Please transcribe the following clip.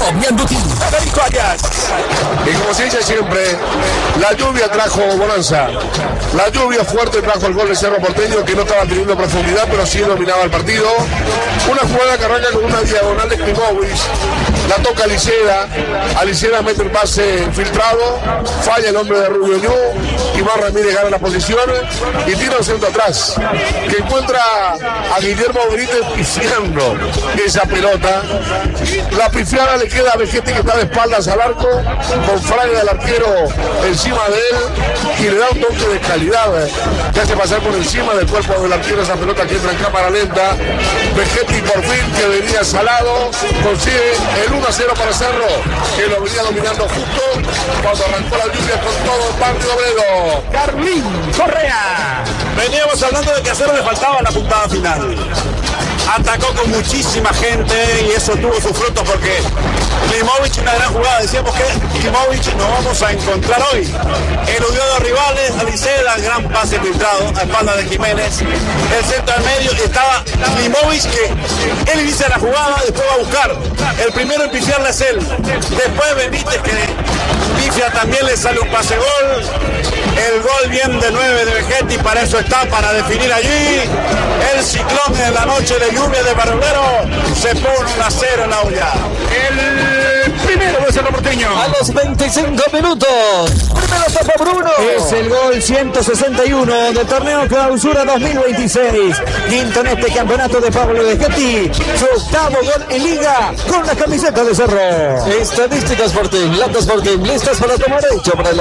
Mianduti, Federico Arias. Y como se dice siempre, la lluvia trajo bonanza. La lluvia fuerte trajo el gol de Cerro Porteño, que no estaba teniendo profundidad, pero sí dominaba el partido. Una jugada que arranca con una diagonal de Klimovic. La toca Aliceda mete el pase filtrado, falla el hombre de Rubio Ñu, Iván Ramírez gana la posición y tira un centro atrás, que encuentra a Guillermo Benítez pifiando esa pelota. La pifiada le queda a Vegetti, que está de espaldas al arco, con Fraga del arquero encima de él, y le da un toque de calidad, que hace pasar por encima del cuerpo del arquero esa pelota que entra en cámara lenta. Vegetti por fin, que venía salado, consigue el 1-0 para Cerro, que lo venía dominando justo cuando arrancó la lluvia con todo el barrio obrero. Carlín Correa. Veníamos hablando de que a Cerro le faltaba la puntada final. Atacó con muchísima gente y eso tuvo sus frutos, porque Klimovic, una gran jugada, decíamos que Klimovic nos vamos a encontrar hoy. Eludió a los rivales, Aliceda, gran pase filtrado a espalda de Jiménez. El centro al medio estaba Klimovic, que él inicia la jugada, después va a buscar. El primero en pifiarla es él. Después Benítez, que pifia, también le sale un pase gol. El gol bien de 9 de Vegetti, para eso está, para definir allí. El ciclón en la noche de lluvia de Barolero se pone 1-0 en la olla. El primero de Cerro Porteño. A los 25 minutos. Primero tapa Bruno. Es el gol 161 del torneo Clausura 2026. Quinto en este campeonato de Pablo Vegetti. Su octavo gol en liga con la camiseta de Cerro. Estadísticas Sporting, Lata Sporting, listas para tomar hecho para el